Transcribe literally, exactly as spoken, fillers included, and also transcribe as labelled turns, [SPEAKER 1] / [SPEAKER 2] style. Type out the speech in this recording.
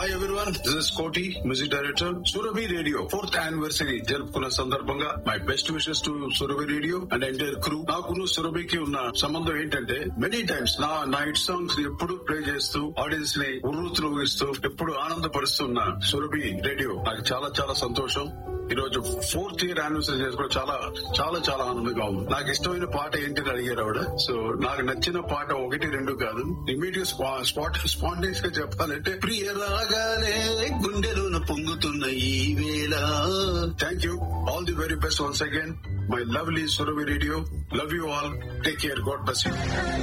[SPEAKER 1] Hi everyone, this is కోటి, music director, Surabhi radio fourth anniversary జరుపుకున్న సందర్భంగా my best wishes to Surabhi radio and entire crew. నాకును సురభికి ఉన్న సంబంధం ఏంటంటే, మెనీ టైమ్స్ నా నా హిట్ సాంగ్స్ ఎప్పుడు ప్లే చేస్తూ ఆడియన్స్ ని ఉర్రూతులోగిస్తూ ఎప్పుడు ఆనందపరుస్తున్న సురభి రేడియో నాకు చాలా చాలా సంతోషం. ఈ రోజు ఫోర్త్ ఇయర్ యానివర్సరీ చేసుకోవడం చాలా చాలా చాలా ఆనందంగా ఉంది. నాకు ఇష్టమైన పాట ఏంటని అడిగారు ఆవిడ. సో నాకు నచ్చిన పాట ఒకటి రెండు కాదు, ఇమీడియట్ స్పాట్ స్పాంటేనియస్ గా చెప్పాలంటే ప్రియ రాగాలే గుండెలోన పొంగుతున్న ఈ వేళ. Thank you, all the very best once again, my lovely Surabhi radio. Love you all, take care, God bless you.